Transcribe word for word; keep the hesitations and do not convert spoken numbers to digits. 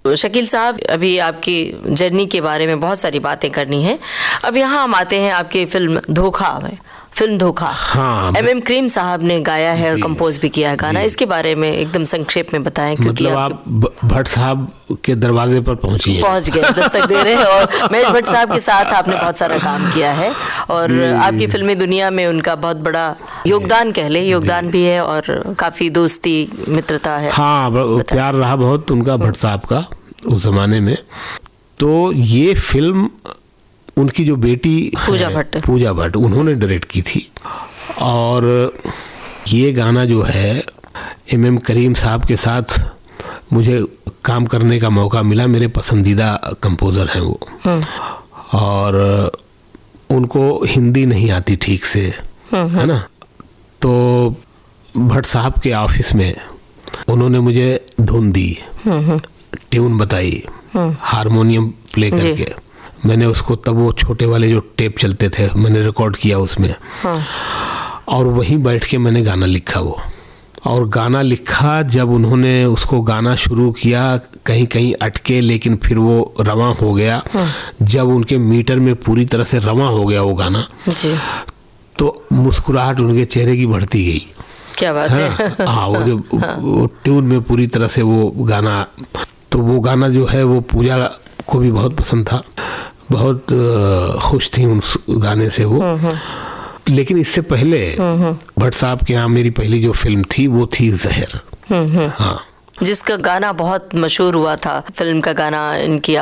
शकील साहब, अभी आपकी जर्नी के बारे में बहुत सारी बातें करनी है। अब यहाँ हम आते हैं आपकी फिल्म धोखा में। फिल्म धोखा, हाँ, एम एम करीम साहब ने गाया है और कंपोज भी किया है गाना। इसके बारे में एकदम संक्षेप में बताएं, क्योंकि मतलब आप भट्ट साहब के दरवाजे पर पहुंची हैं। पहुंच गए, दस्तक दे रहे हैं। और महेश भट्ट साहब के साथ आपने बहुत सारा काम किया है और आपकी फिल्मी दुनिया में उनका बहुत बड़ा योगदान, कह ले योगदान भी है और काफी दोस्ती मित्रता है। हाँ, प्यार रहा बहुत उनका भट्ट साहब का उस जमाने में। तो ये फिल्म उनकी जो बेटी पूजा भट्ट पूजा भट्ट उन्होंने डायरेक्ट की थी। और ये गाना जो है एम एम करीम साहब के साथ मुझे काम करने का मौका मिला। मेरे पसंदीदा कंपोज़र हैं वो, और उनको हिंदी नहीं आती ठीक से, है ना। तो भट्ट साहब के ऑफिस में उन्होंने मुझे धुन दी, ट्यून बताई, हारमोनियम प्ले करके। मैंने उसको, तब वो छोटे वाले जो टेप चलते थे, मैंने रिकॉर्ड किया उसमें। हाँ। और वहीं बैठ के मैंने गाना लिखा वो। और गाना लिखा, जब उन्होंने उसको गाना शुरू किया, कहीं कहीं अटके, लेकिन फिर वो रवां हो गया। हाँ। जब उनके मीटर में पूरी तरह से रवां हो गया वो गाना जी, तो मुस्कुराहट उनके चेहरे की बढ़ती गई। क्या बात है। हाँ, वो जो वो ट्यून में पूरी तरह से वो गाना, तो वो गाना जो है वो पूजा को भी बहुत पसंद था, बहुत खुश थी उस गाने से वो। लेकिन इससे पहले भट्ट साहब के यहाँ मेरी पहली जो फिल्म थी वो थी जहर, हाँ, जिसका गाना बहुत मशहूर हुआ था। फिल्म का गाना इनकी